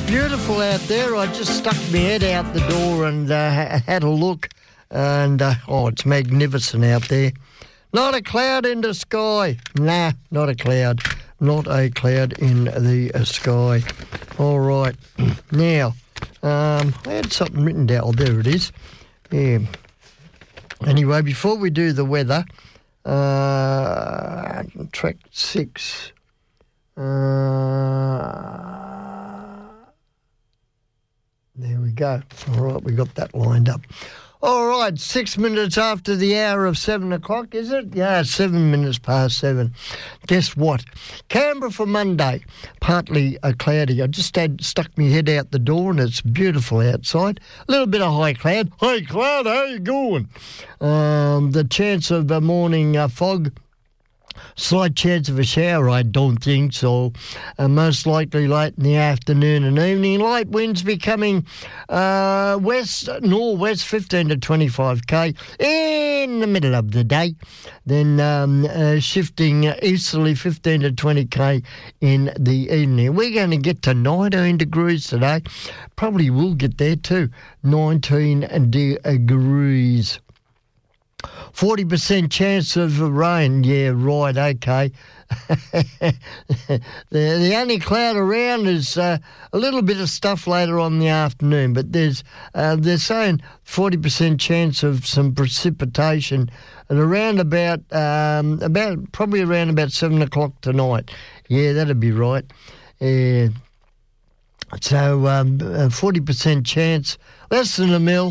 beautiful out there. I just stuck my head out the door and had a look, and it's magnificent out there. Not a cloud in the sky. Nah, not a cloud. Not a cloud in the sky. All right. Now, I had something written down. Oh, there it is. Yeah. Anyway, before we do the weather, track 6. There we go. All right, we got that lined up. All right, 6 minutes after the hour of 7 o'clock, is it? Yeah, 7 minutes past 7. Guess what? Canberra for Monday, partly cloudy. I just stuck my head out the door and it's beautiful outside. A little bit of high cloud. Hey, cloud, how you going? The chance of a morning fog. Slight chance of a shower, I don't think so. Most likely late in the afternoon and evening. Light winds becoming northwest 15 to 25k in the middle of the day. Then shifting easterly 15 to 20k in the evening. We're going to get to 19 degrees today. Probably will get there too. 19 degrees. 40% chance of rain. Yeah, right, okay. the only cloud around is a little bit of stuff later on in the afternoon, but they're saying 40% chance of some precipitation at around about probably around about 7 o'clock tonight. Yeah, that'd be right. So 40% chance, less than a mil.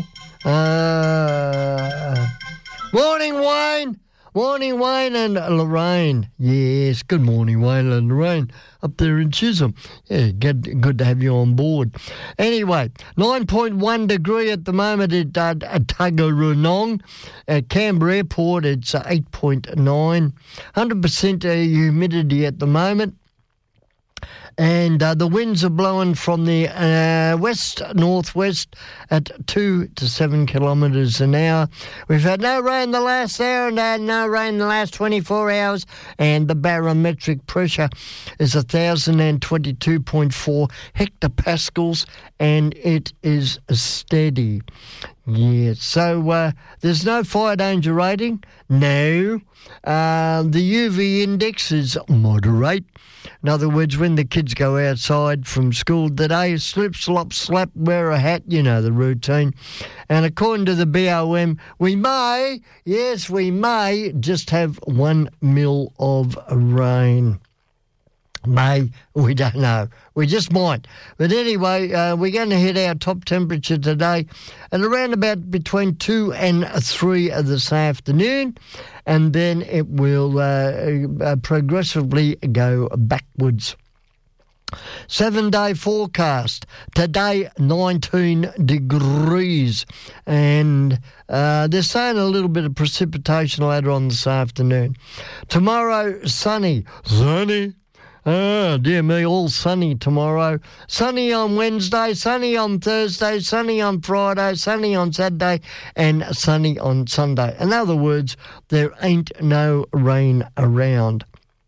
Morning, Wayne. Morning, Wayne and Lorraine. Yes, good morning, Wayne and Lorraine, up there in Chisholm. Yeah, good to have you on board. Anyway, 9.1 degree at the moment at Tuggeranong. At Canberra Airport, it's 8.9. 100% humidity at the moment. And the winds are blowing from the west-northwest at 2 to 7 kilometres an hour. We've had no rain the last hour and no rain the last 24 hours. And the barometric pressure is 1,022.4 hectopascals, and it is steady. Yeah, so there's no fire danger rating. No. The UV index is moderate. In other words, when the kids go outside from school today, slip, slop, slap, wear a hat, you know the routine. And according to the BOM, we may just have 1 mil of rain. May, we don't know. We just might. But anyway, we're going to hit our top temperature today at around about between 2 and 3 this afternoon, and then it will progressively go backwards. 7-day forecast. Today, 19 degrees. And they're saying a little bit of precipitation later on this afternoon. Tomorrow, sunny. Sunny. Oh, dear me, all sunny tomorrow. Sunny on Wednesday, sunny on Thursday, sunny on Friday, sunny on Saturday, and sunny on Sunday. In other words, there ain't no rain around.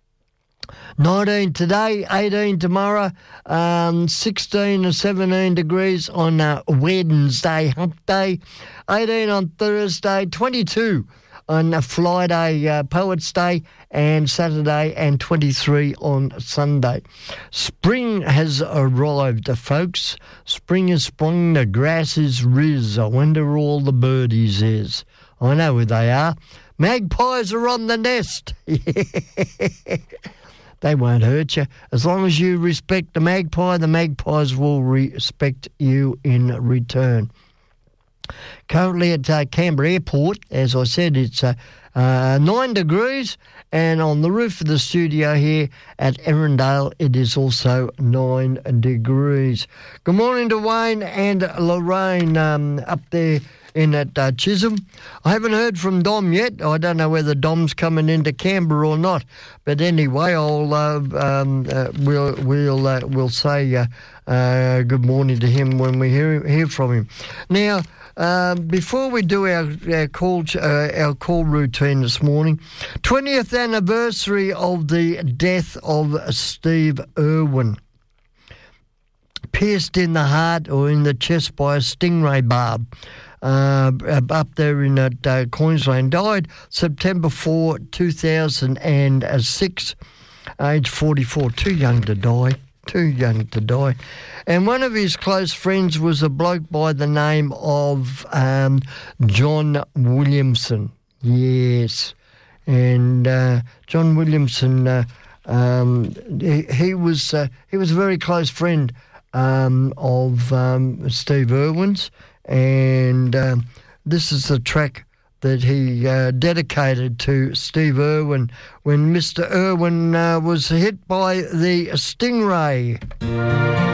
19 today, 18 tomorrow, 16 to 17 degrees on Wednesday, hump day, 18 on Thursday, 22 on Friday, Poets' Day, and Saturday, and 23 on Sunday. Spring has arrived, folks. Spring has sprung, the grass is riz. I wonder where all the birdies is. I know where they are. Magpies are on the nest. They won't hurt you. As long as you respect the magpies will respect you in return. Currently at Canberra Airport, as I said, it's 9 degrees, and on the roof of the studio here at Erindale, it is also 9 degrees. Good morning to Wayne and Lorraine up there in at Chisholm. I haven't heard from Dom yet. I don't know whether Dom's coming into Canberra or not, but anyway, we'll say good morning to him when we hear from him. Now, before we do our call routine this morning, 20th anniversary of the death of Steve Irwin. pierced in the heart or in the chest by a stingray barb. Up there in Queensland. Died September 4, 2006, age 44. Too young to die. And one of his close friends was a bloke by the name of John Williamson. Yes. And John Williamson, he was a very close friend of Steve Irwin's. And this is the track that he dedicated to Steve Irwin when Mr. Irwin was hit by the stingray.